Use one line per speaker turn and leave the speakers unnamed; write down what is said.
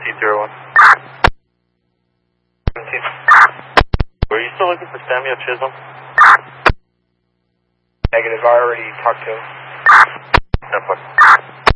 801. 17. Were you still looking for Samuel Chisholm?
Negative, I already talked to him.
10-4.